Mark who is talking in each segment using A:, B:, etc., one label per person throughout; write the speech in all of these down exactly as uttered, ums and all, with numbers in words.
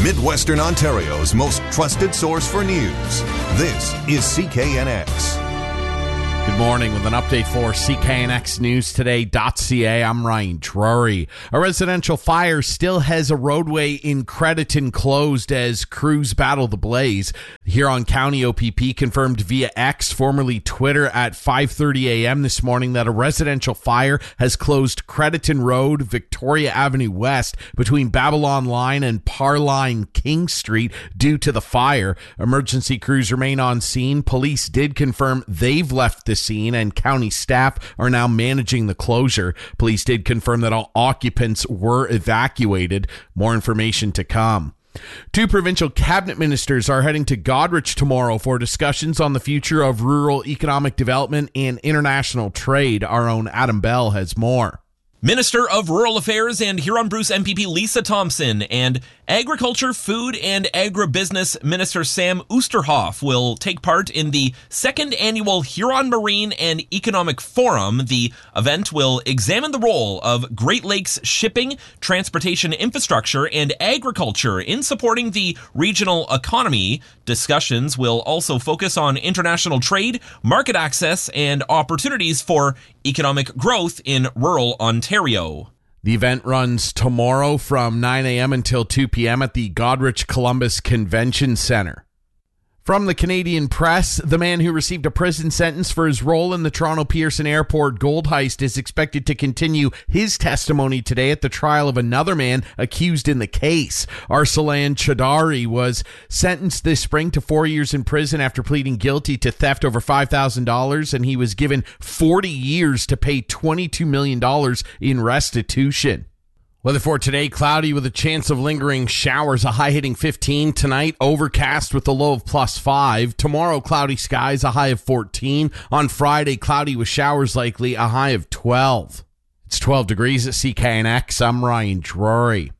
A: Midwestern Ontario's most trusted source for news. This is C K N X.
B: Good morning with an update for C K N X News Today.ca. I'm Ryan Drury. A residential fire still has a roadway in Crediton closed as crews battle the blaze. Huron County O P P confirmed via X, formerly Twitter, at five thirty a.m. this morning that a residential fire has closed Crediton Road, Victoria Avenue West, between Babylon Line and Parline King Street due to the fire. Emergency crews remain on scene. Police did confirm they've left the scene and county staff are now managing the closure. Police did confirm that all occupants were evacuated. More information to come. Two provincial cabinet ministers are heading to Goderich tomorrow for discussions on the future of rural economic development and international trade. Our own Adam Bell has more.
C: Minister of Rural Affairs and Huron-Bruce M P P Lisa Thompson and Agriculture, Food and Agribusiness Minister Sam Oosterhoff will take part in the second annual Huron Marine and Economic Forum. The event will examine the role of Great Lakes shipping, transportation infrastructure, and agriculture in supporting the regional economy. Discussions will also focus on international trade, market access, and opportunities for economic growth in rural Ontario.
B: The event runs tomorrow from nine a.m. until two p.m. at the Goderich Columbus Convention Centre. From the Canadian Press, the man who received a prison sentence for his role in the Toronto Pearson Airport gold heist is expected to continue his testimony today at the trial of another man accused in the case. Arsalan Chowdhury was sentenced this spring to four years in prison after pleading guilty to theft over five thousand dollars, and he was given forty years to pay twenty-two million dollars in restitution. Weather for today, cloudy with a chance of lingering showers, a high hitting fifteen. Tonight, overcast with a low of plus five. Tomorrow, cloudy skies, a high of fourteen. On Friday, cloudy with showers likely, a high of twelve. It's twelve degrees at C K N X. I'm Ryan Drury.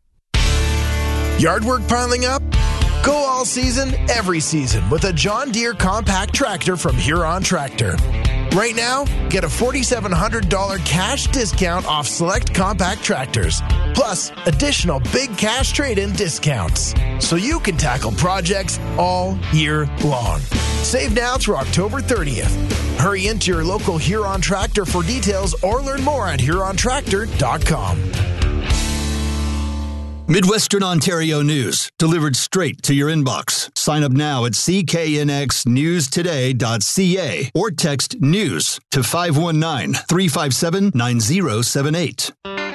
D: Yard work piling up? Go all season, every season with a John Deere compact tractor from Huron Tractor. Right now, get a four thousand seven hundred dollars cash discount off select compact tractors, plus additional big cash trade-in discounts, so you can tackle projects all year long. Save now through October thirtieth. Hurry into your local Huron Tractor for details or learn more at huron tractor dot com.
E: Midwestern Ontario news, delivered straight to your inbox. Sign up now at c k n x news today dot c a or text NEWS to five one nine, three five seven, nine zero seven eight.